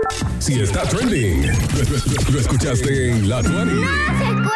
Si está trending, lo escuchaste en La 20.